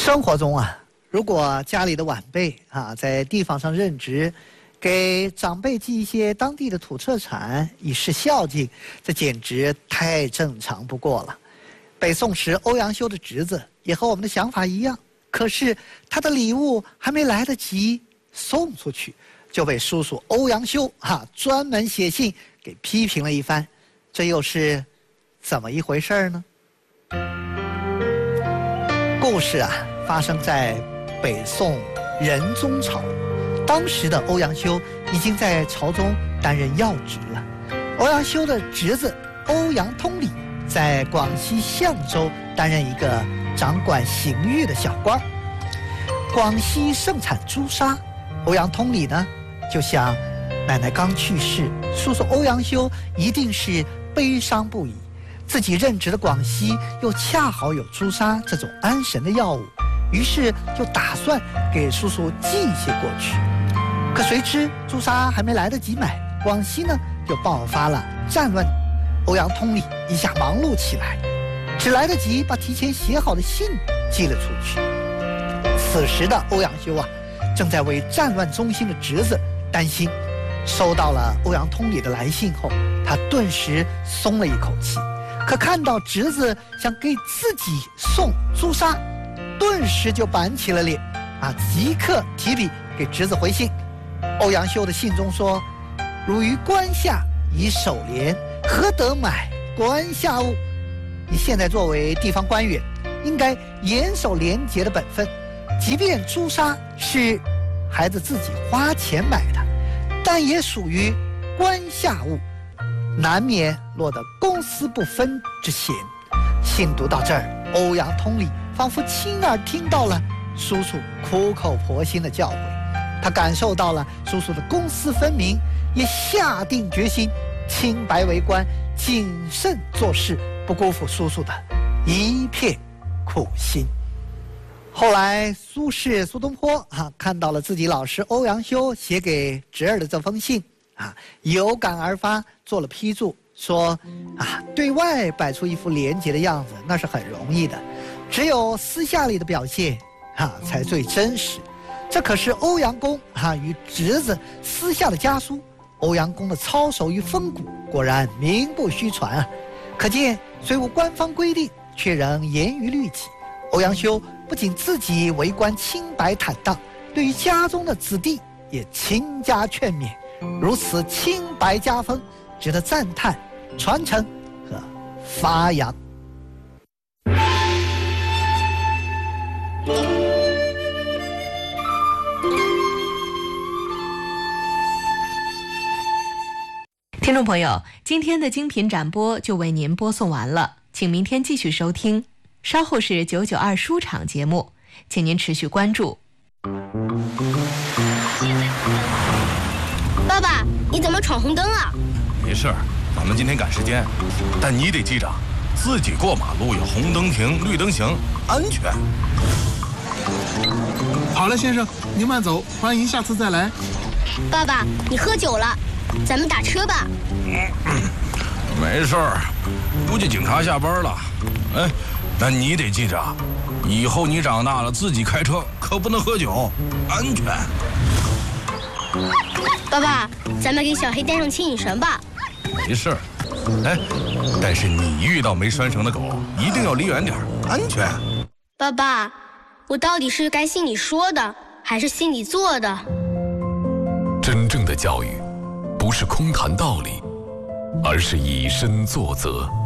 生活中啊，如果家里的晚辈在地方上任职，给长辈寄一些当地的土特产以示孝敬，这简直太正常不过了。北宋时欧阳修的侄子也和我们的想法一样，可是他的礼物还没来得及送出去，就被叔叔欧阳修专门写信给批评了一番，这又是怎么一回事呢？故事发生在北宋仁宗朝，当时的欧阳修已经在朝中担任要职了。欧阳修的侄子欧阳通礼在广西象州担任一个掌管刑狱的小官。广西盛产朱砂，欧阳通礼呢就想，奶奶刚去世，叔叔欧阳修一定是悲伤不已，自己任职的广西又恰好有朱砂这种安神的药物，于是就打算给叔叔寄一些过去。可谁知朱砂还没来得及买，广西呢就爆发了战乱，欧阳通礼一下忙碌起来，只来得及把提前写好的信寄了出去。此时的欧阳修正在为战乱中心的侄子担心，收到了欧阳通礼的来信后，他顿时松了一口气。可看到侄子想给自己送朱砂，顿时就板起了脸即刻提笔给侄子回信。欧阳修的信中说：“汝于关下以守廉，何得买关下物？你现在作为地方官员，应该严守廉洁的本分，即便朱砂是孩子自己花钱买的，但也属于关下物，难免落得公私不分之嫌。”信读到这儿，欧阳通礼仿佛亲耳听到了叔叔苦口婆心的教诲，他感受到了叔叔的公私分明，也下定决心清白为官，谨慎做事，不辜负叔叔的一片苦心。后来苏东坡看到了自己老师欧阳修写给侄儿的这封信有感而发，做了批注，说对外摆出一副廉洁的样子那是很容易的，只有私下里的表现才最真实。这可是欧阳公与侄子私下的家书，欧阳公的操守与风骨果然名不虚传可见虽无官方规定，却仍严于律己。欧阳修不仅自己为官清白坦荡，对于家中的子弟也勤加劝勉，如此清白家风，值得赞叹、传承和发扬。 听众朋友，今天的精品展播就为您播送完了，请明天继续收听。稍后是992书场节目，请您持续关注。 爸爸，你怎么闯红灯啊？ 没事，咱们今天赶时间，但你得记着，自己过马路有红灯停，绿灯行，安全。 好了，先生，您慢走，欢迎下次再来。 爸爸，你喝酒了，咱们打车吧。 没事儿，估计警察下班了。但你得记着，以后你长大了自己开车可不能喝酒，安全。 爸爸，咱们给小黑带上牵引绳吧。 没事，但是你遇到没拴绳的狗，一定要离远点，安全。 爸爸，我到底是该信你说的，还是信你做的？ 真正的教育，不是空谈道理，而是以身作则。